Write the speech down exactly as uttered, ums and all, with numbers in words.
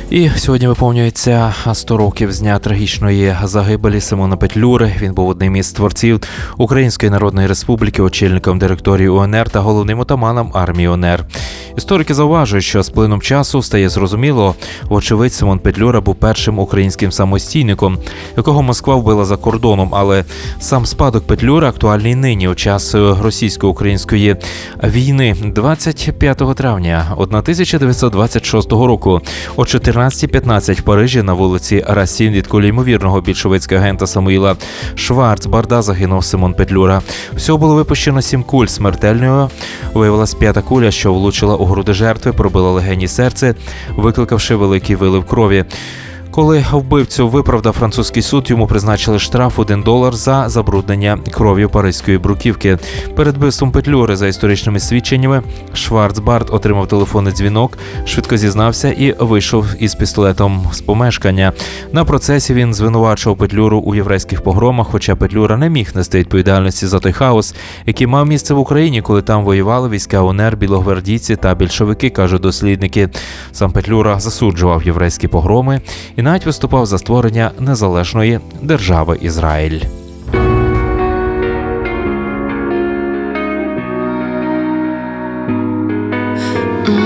І сьогодні виповнюється сто років з дня трагічної загибелі Симона Петлюри. Він був одним із творців Української Народної Республіки, очільником директорії УНР та головним отаманом армії УНР. Історики зауважують, що з плином часу стає зрозуміло, вочевидь, Симон Петлюра був першим українським самостійником, якого Москва вбила за кордоном, але сам спадок Петлюри актуальний нині, у час російсько-української війни. двадцять п'ятого травня тисяча дев'ятсот двадцять шостого року о чотирнадцятій п'ятнадцять в Парижі на вулиці Расін від кулі ймовірного більшовицького агента Самуїла Шварцбарда загинув Симон Петлюра. Всього було випущено сім куль. Смертельною виявилась п'ята куля, що влучила у груди жертви, пробила легені серце, викликавши великий вилив крові. Коли вбивцю виправдав французький суд, йому призначили штраф один долар за забруднення кров'ю паризької бруківки. Перед вбивством Петлюри, за історичними свідченнями, Шварцбард отримав телефонний дзвінок, швидко зізнався і вийшов із пістолетом з помешкання. На процесі він звинувачував Петлюру у єврейських погромах, хоча Петлюра не міг нести відповідальності за той хаос, який мав місце в Україні, коли там воювали війська УНР, білогвардійці та більшовики, кажуть дослідники. Сам Петлюра засуджував єврейські погроми і навіть виступав за створення незалежної держави Ізраїль.